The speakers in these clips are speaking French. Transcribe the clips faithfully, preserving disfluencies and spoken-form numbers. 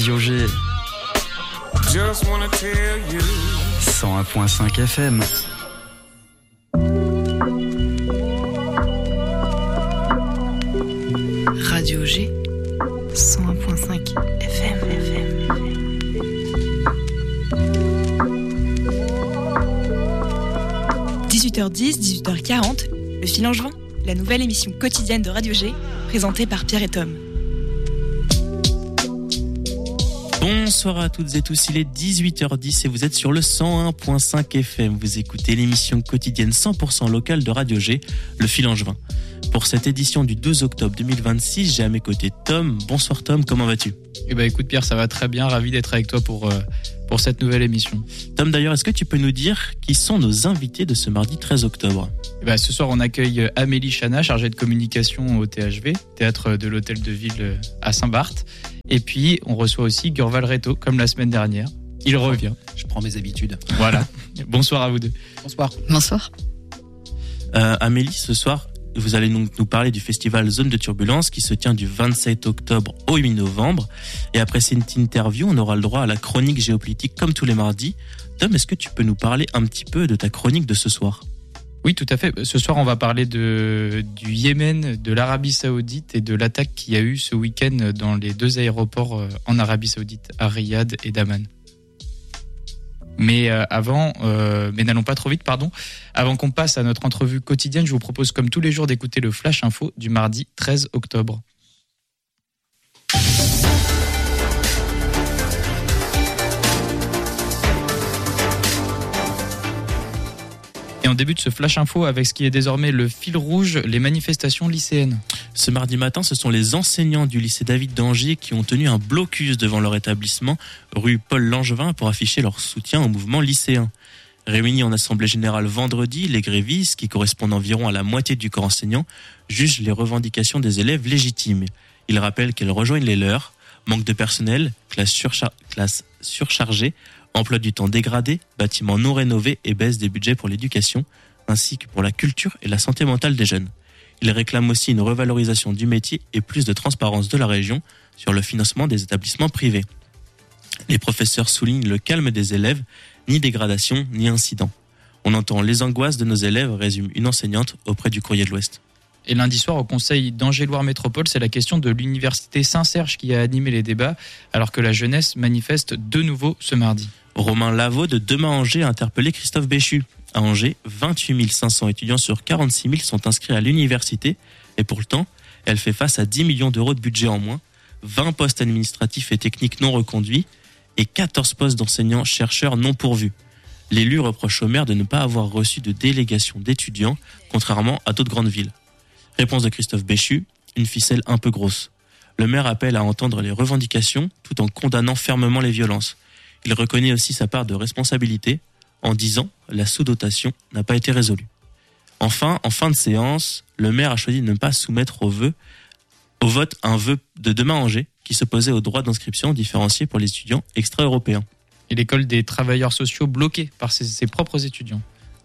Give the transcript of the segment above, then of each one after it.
Radio G. cent un virgule cinq F M. Radio G. cent un virgule cinq F M. dix-huit heures dix, dix-huit heures quarante, le fil angevin, la nouvelle émission quotidienne de Radio G, présentée par Pierre et Tom. Bonsoir à toutes et tous, il est dix-huit heures dix et vous êtes sur le cent un virgule cinq F M. Vous écoutez l'émission quotidienne cent pour cent locale de Radio G, le fil angevin. Pour cette édition du douze octobre deux mille vingt-six, j'ai à mes côtés Tom. Bonsoir Tom, comment vas-tu ? Eh ben écoute Pierre, ça va très bien, ravi d'être avec toi pour, euh, pour cette nouvelle émission. Tom, d'ailleurs, est-ce que tu peux nous dire qui sont nos invités de ce mardi treize octobre ? Eh ben, ce soir, on accueille Amélie Chana, chargée de communication au T H V, théâtre de l'Hôtel de Ville à Saint-Barth. Et puis, on reçoit aussi Gurval Reto, comme la semaine dernière. Il revient. Je prends mes habitudes. Voilà. Bonsoir à vous deux. Bonsoir. Bonsoir. Euh, Amélie, ce soir, vous allez donc nous parler du festival Zone de Turbulence qui se tient du vingt-sept octobre au huit novembre. Et après cette interview, on aura le droit à la chronique géopolitique comme tous les mardis. Tom, est-ce que tu peux nous parler un petit peu de ta chronique de ce soir ? Oui, tout à fait. Ce soir, on va parler de, du Yémen, de l'Arabie Saoudite et de l'attaque qu'il y a eu ce week-end dans les deux aéroports en Arabie Saoudite, à Riyad et Daman. Mais euh, avant, euh, mais n'allons pas trop vite, pardon. Avant qu'on passe à notre entrevue quotidienne, je vous propose comme tous les jours d'écouter le Flash Info du mardi treize octobre. Et on débute ce Flash Info avec ce qui est désormais le fil rouge, les manifestations lycéennes. Ce mardi matin, ce sont les enseignants du lycée David d'Angers qui ont tenu un blocus devant leur établissement, rue Paul Langevin, pour afficher leur soutien au mouvement lycéen. Réunis en assemblée générale vendredi, les grévistes, qui correspondent environ à la moitié du corps enseignant, jugent les revendications des élèves légitimes. Ils rappellent qu'elles rejoignent les leurs, manque de personnel, classe, surchar- classe surchargée, emploi du temps dégradé, bâtiments non rénovés et baisse des budgets pour l'éducation, ainsi que pour la culture et la santé mentale des jeunes. Ils réclament aussi une revalorisation du métier et plus de transparence de la région sur le financement des établissements privés. Les professeurs soulignent le calme des élèves, ni dégradation, ni incident. On entend les angoisses de nos élèves, résume une enseignante auprès du Courrier de l'Ouest. Et lundi soir, au conseil d'Angers-Loire Métropole, c'est la question de l'université Saint-Serge qui a animé les débats, alors que la jeunesse manifeste de nouveau ce mardi. Romain Lavaux de Demain Angers a interpellé Christophe Béchu. À Angers, vingt-huit mille cinq cents étudiants sur quarante-six mille sont inscrits à l'université et pourtant, elle fait face à dix millions d'euros de budget en moins, vingt postes administratifs et techniques non reconduits et quatorze postes d'enseignants-chercheurs non pourvus. L'élu reproche au maire de ne pas avoir reçu de délégation d'étudiants, contrairement à d'autres grandes villes. Réponse de Christophe Béchu, une ficelle un peu grosse. Le maire appelle à entendre les revendications tout en condamnant fermement les violences. Il reconnaît aussi sa part de responsabilité en disant « la sous-dotation n'a pas été résolue ». Enfin, en fin de séance, le maire a choisi de ne pas soumettre au, vœu, au vote un vœu de Demain Angers qui s'opposait au droit d'inscription différencié pour les étudiants extra-européens. Et l'école des travailleurs sociaux bloquée par ses, ses propres étudiants.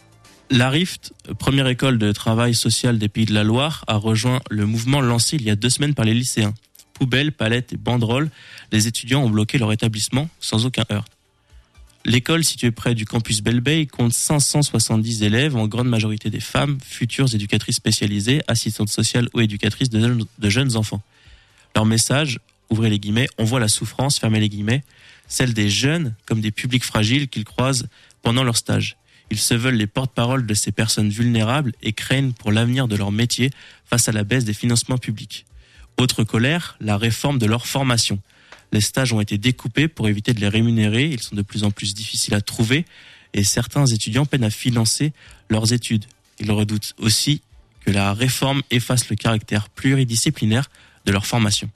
La Rift, première école de travail social des Pays de la Loire, a rejoint le mouvement lancé il y a deux semaines par les lycéens. Poubelles, palettes et banderoles, les étudiants ont bloqué leur établissement sans aucun heurt. L'école, située près du campus Belle-Bay, compte cinq cent soixante-dix élèves, en grande majorité des femmes, futures éducatrices spécialisées, assistantes sociales ou éducatrices de jeunes, de jeunes enfants. Leur message, ouvrez les guillemets, on voit la souffrance, fermez les guillemets, celle des jeunes comme des publics fragiles qu'ils croisent pendant leur stage. Ils se veulent les porte-parole de ces personnes vulnérables et craignent pour l'avenir de leur métier face à la baisse des financements publics. Autre colère, la réforme de leur formation. Les stages ont été découpés pour éviter de les rémunérer, ils sont de plus en plus difficiles à trouver et certains étudiants peinent à financer leurs études. Ils redoutent aussi que la réforme efface le caractère pluridisciplinaire de leur formation.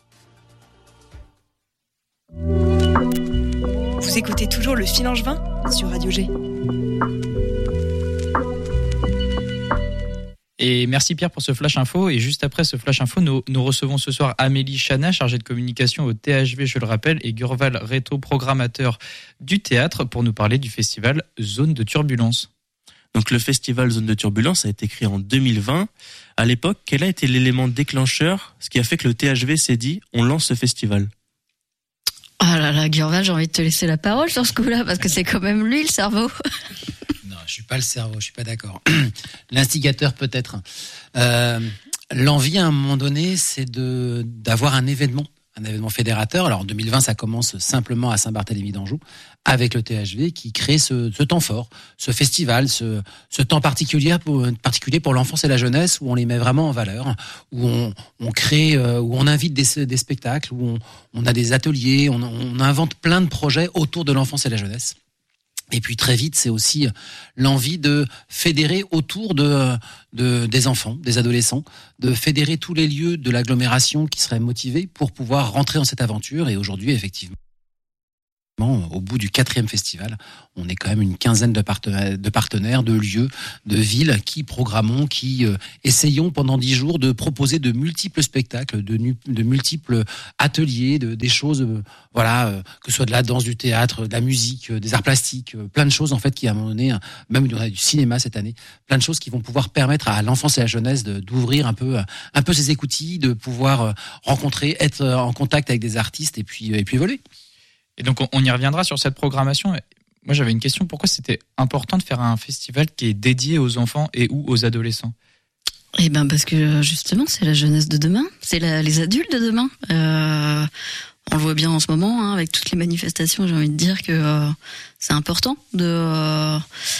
Vous écoutez toujours le fil angevin sur Radio G. Et merci Pierre pour ce Flash Info. Et juste après ce Flash Info, nous, nous recevons ce soir Amélie Chana, chargée de communication au T H V, je le rappelle, et Gurval Reto, programmateur du théâtre, pour nous parler du festival Zone de Turbulence. Donc le festival Zone de Turbulence a été créé en deux mille vingt. À l'époque, quel a été l'élément déclencheur, ce qui a fait que le T H V s'est dit, on lance ce festival ? Ah là là, Gurval, j'ai envie de te laisser la parole sur ce coup-là, parce que c'est quand même lui le cerveau. Non, je suis pas le cerveau, je suis pas d'accord. L'instigateur peut-être. Euh, l'envie à un moment donné, c'est de d'avoir un événement, un événement fédérateur. Alors en deux mille vingt, ça commence simplement à Saint-Barthélemy d'Anjou, avec le T H V qui crée ce, ce temps fort, ce festival, ce, ce temps particulier pour, particulier pour l'enfance et la jeunesse, où on les met vraiment en valeur, où on, on crée, euh, où on invite des, des spectacles, où on, on a des ateliers, on, on invente plein de projets autour de l'enfance et la jeunesse. Et puis très vite, c'est aussi l'envie de fédérer autour de, de des enfants, des adolescents, de fédérer tous les lieux de l'agglomération qui seraient motivés pour pouvoir rentrer dans cette aventure. Et aujourd'hui, effectivement, au bout du quatrième festival, on est quand même une quinzaine de partenaires, de, partenaires, de lieux, de villes qui programmons, qui euh, essayons pendant dix jours de proposer de multiples spectacles, de, nu- de multiples ateliers, de, des choses, euh, voilà, euh, que ce soit de la danse, du théâtre, de la musique, euh, des arts plastiques, euh, plein de choses en fait qui à un moment donné, même on a du cinéma cette année, plein de choses qui vont pouvoir permettre à l'enfance et à la jeunesse de, d'ouvrir un peu, un peu ses écoutilles, de pouvoir euh, rencontrer, être euh, en contact avec des artistes et puis, euh, et puis évoluer. Et donc, on, on y reviendra sur cette programmation. Moi, j'avais une question. Pourquoi c'était important de faire un festival qui est dédié aux enfants et ou aux adolescents ? Eh ben, parce que justement, c'est la jeunesse de demain. C'est la, les adultes de demain. Euh, on le voit bien en ce moment, hein, avec toutes les manifestations. J'ai envie de dire que euh, c'est important de euh,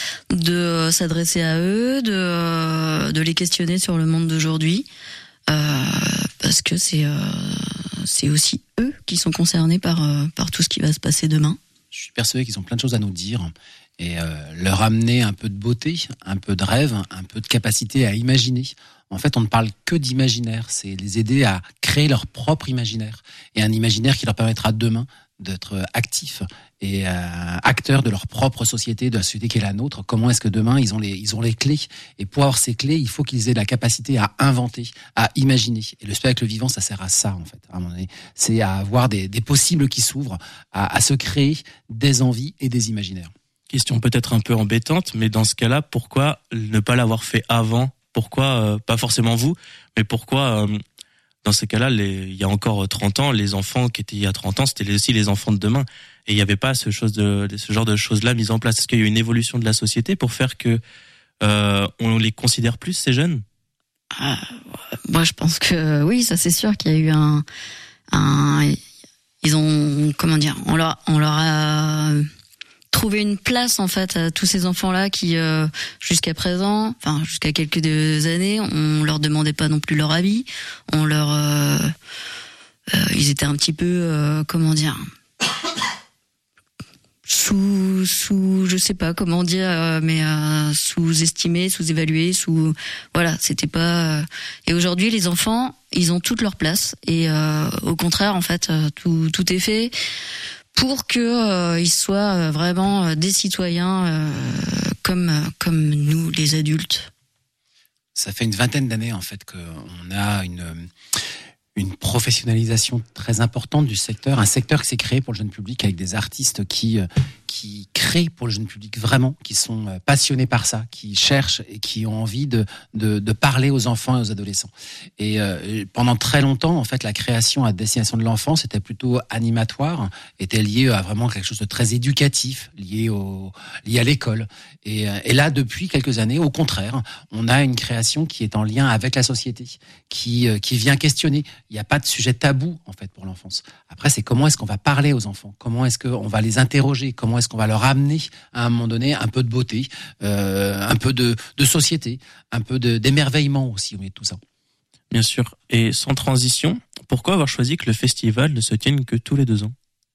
de s'adresser à eux, de euh, de les questionner sur le monde d'aujourd'hui, euh, parce que c'est euh, c'est aussi eux qui sont concernés par euh, par tout ce qui va se passer demain. Je suis persuadé qu'ils ont plein de choses à nous dire et euh, leur amener un peu de beauté, un peu de rêve, un peu de capacité à imaginer. En fait, on ne parle que d'imaginaire, c'est les aider à créer leur propre imaginaire et un imaginaire qui leur permettra demain d'être actifs et euh, acteurs de leur propre société, de la société qui est la nôtre. Comment est-ce que demain ils ont les ils ont les clés, et pour avoir ces clés, il faut qu'ils aient la capacité à inventer, à imaginer. Et le spectacle vivant, ça sert à ça en fait. À un moment donné, c'est à avoir des des possibles qui s'ouvrent, à, à se créer des envies et des imaginaires. Question peut-être un peu embêtante, mais dans ce cas-là, pourquoi ne pas l'avoir fait avant ? Pourquoi, euh, pas forcément vous, mais pourquoi, euh, dans ces cas-là, les, il y a encore trente ans, les enfants qui étaient il y a trente ans, c'était aussi les enfants de demain. Et il n'y avait pas ce, chose de, ce genre de choses-là mises en place. Est-ce qu'il y a eu une évolution de la société pour faire que euh, on les considère plus, ces jeunes ? Ah, moi, je pense que oui, ça c'est sûr qu'il y a eu un... un ils ont... Comment dire ? On leur, on leur a... trouver une place en fait à tous ces enfants-là qui euh, jusqu'à présent, enfin jusqu'à quelques années, on leur demandait pas non plus leur avis, on leur, euh, euh, ils étaient un petit peu, euh, comment dire, sous, sous, je sais pas comment dire, euh, mais euh, sous-estimés, sous-évalués, sous, voilà, c'était pas. Euh... Et aujourd'hui, les enfants, ils ont toute leur place et euh, au contraire, en fait, euh, tout, tout est fait pour que euh, ils soient euh, vraiment euh, des citoyens euh, comme euh, comme nous les adultes. Ça fait une vingtaine d'années en fait qu'on a une une professionnalisation très importante du secteur, un secteur qui s'est créé pour le jeune public avec des artistes qui qui créent pour le jeune public vraiment, qui sont passionnés par ça, qui cherchent et qui ont envie de de, de parler aux enfants et aux adolescents. Et euh, pendant très longtemps, en fait, la création à destination de l'enfant, c'était plutôt animatoire, était lié à vraiment quelque chose de très éducatif, lié au lié à l'école. Et, et là, depuis quelques années, au contraire, on a une création qui est en lien avec la société, qui qui vient questionner. Il n'y a pas de sujet tabou en fait pour l'enfance. Après, c'est comment est-ce qu'on va parler aux enfants, comment est-ce qu'on va les interroger, comment est-ce qu'on va leur amener à un moment donné un peu de beauté, euh, un peu de, de société, un peu de, d'émerveillement aussi au milieu de tout ça. Bien sûr. Et sans transition, pourquoi avoir choisi que le festival ne se tienne que tous les deux ans ?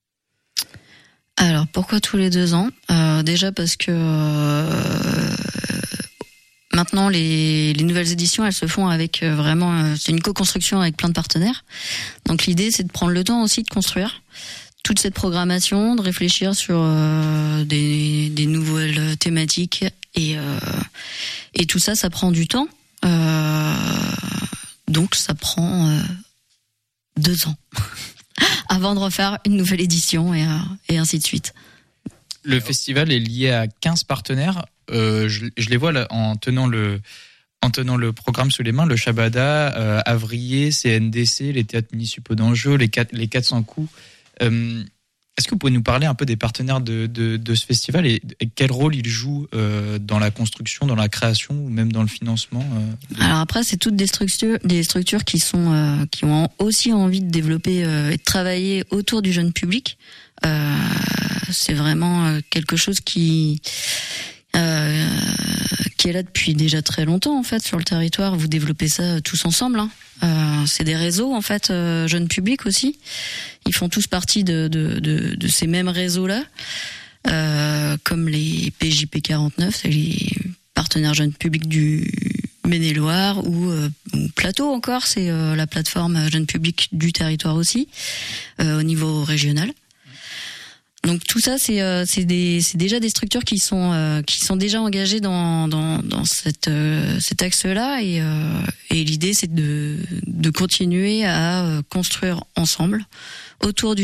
Alors, pourquoi tous les deux ans ? euh, Déjà parce que euh, maintenant, les, les nouvelles éditions, elles se font avec euh, vraiment... Euh, c'est une co-construction avec plein de partenaires. Donc l'idée, c'est de prendre le temps aussi de construire toute cette programmation, de réfléchir sur euh, des, des nouvelles thématiques. Et, euh, et tout ça, ça prend du temps. Euh, donc ça prend euh, deux ans avant de refaire une nouvelle édition et, euh, et ainsi de suite. Le festival est lié à quinze partenaires. Euh, je, je les vois là en tenant le en tenant le programme sous les mains. Le Shabada, euh, Avrier, C N D C, les théâtres municipaux d'Anjou, les quatre les quatre cents coups. Euh, Est-ce que vous pouvez nous parler un peu des partenaires de, de, de ce festival et, et quel rôle ils jouent euh, dans la construction, dans la création ou même dans le financement euh, de... Alors après, c'est toutes des structures, des structures qui sont euh, qui ont aussi envie de développer euh, et de travailler autour du jeune public. Euh, c'est vraiment euh, quelque chose qui euh, qui est là depuis déjà très longtemps en fait sur le territoire. Vous développez ça tous ensemble. Hein. Euh, c'est des réseaux en fait, euh, jeunes publics aussi. Ils font tous partie de, de, de, de ces mêmes réseaux-là, euh, comme les P J P quarante-neuf, c'est les partenaires jeunes publics du Maine-et-Loire, ou, euh, ou Plateau encore, c'est euh, la plateforme jeunes publics du territoire aussi, euh, au niveau régional. Donc tout ça, c'est euh, c'est des c'est déjà des structures qui sont euh, qui sont déjà engagées dans dans dans cette euh, cet axe-là, et euh, et l'idée c'est de de continuer à construire ensemble autour du